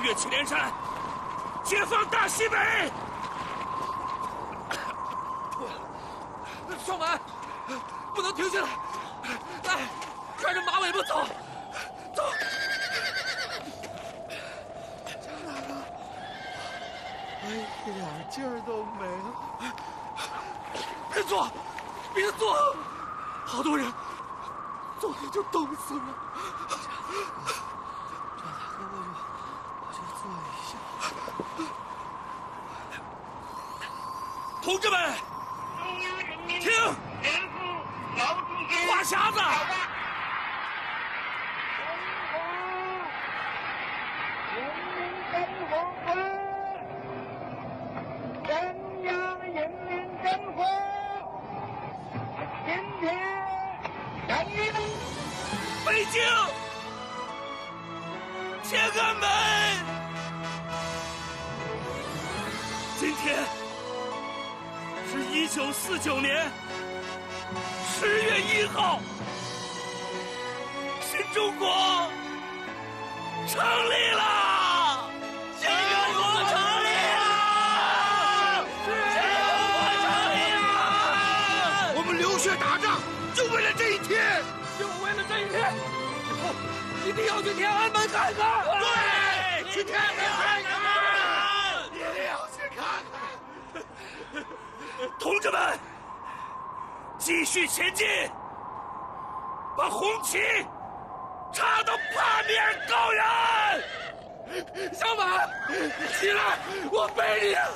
越祁连山，解放大西北！ 少满，不能停下来！来，看着马尾巴走，走！ 张大哥，我一点劲儿都没了。 别坐，别坐！好多人，坐着就冻死了。 张大哥，我就坐一下。 同志们，听，话匣子。北京，天安门！今天是1949年10月1号，新中国成立了！新中国成立了！新中国成立了！ 我们流血打仗，就为了这一天。 就为了这一天，以后一定要去天安门看看。 对，去天安门看看，一定要去看看。 同志们，继续前进，把红旗插到帕米尔高原！ 小马，起来，我背你。